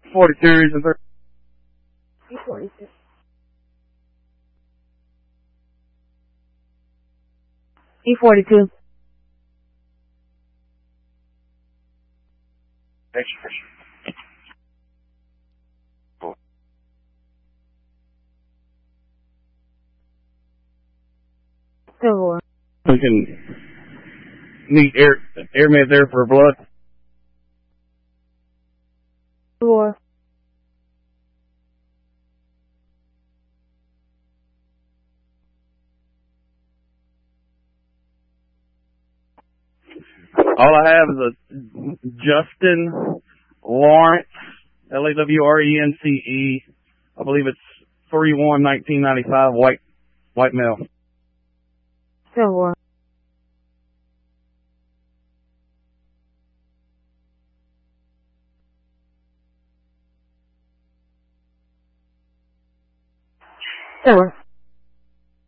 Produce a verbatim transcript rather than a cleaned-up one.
forty-two reason thirty. E forty-two. E forty-two. Extra. Civil War. We can need air, airmen there for blood. Civil War. All I have is a Justin Lawrence, L A W R E N C E. I believe it's three one nineteen ninety-five, white, white male. Civil War. Civil War.